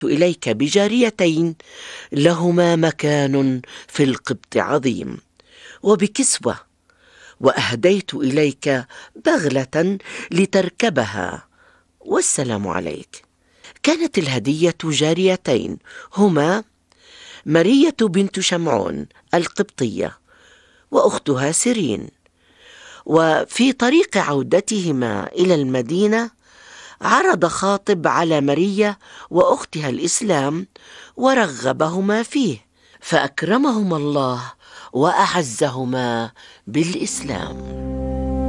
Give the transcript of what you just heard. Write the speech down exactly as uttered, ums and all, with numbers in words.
إليك بجاريتين لهما مكان في القبط عظيم وبكسوة، وأهديت إليك بغلة لتركبها، والسلام عليك. كانت الهدية جاريتين هما مارية بنت شمعون القبطية وأختها سيرين. وفي طريق عودتهما إلى المدينة عرض خاطب على ماريا وأختها الإسلام ورغبهما فيه، فأكرمهما الله وأعزهما بالإسلام.